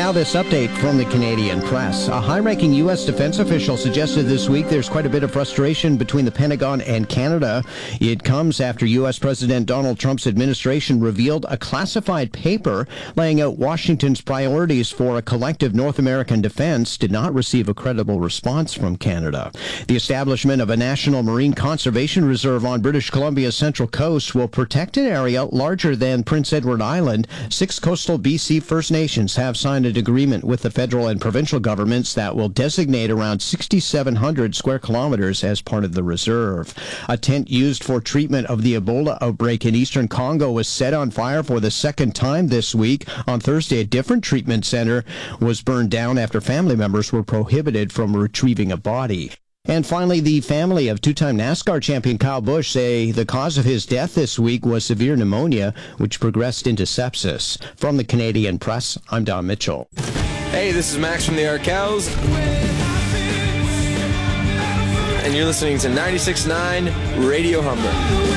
now this update from the Canadian Press. A high-ranking U.S. defense official suggested this week there's quite a bit of frustration between the Pentagon and Canada. It comes after U.S. President Donald Trump's administration revealed a classified paper laying out Washington's priorities for a collective North American defense did not receive a credible response from Canada. The establishment of a National Marine Conservation Reserve on British Columbia's central coast will protect an area larger than Prince Edward Island. 6 coastal BC First Nations have signed an agreement with the federal and provincial governments that will designate around 6,700 square kilometers as part of the reserve. A tent used for treatment of the Ebola outbreak in eastern Congo was set on fire for the second time this week. On Thursday, a different treatment center was burned down after family members were prohibited from retrieving a body. And finally, the family of two-time NASCAR champion Kyle Busch say the cause of his death this week was severe pneumonia, which progressed into sepsis. From the Canadian Press, I'm Don Mitchell. Hey, this is Max from the Arkells, and you're listening to 96.9 Radio Humber.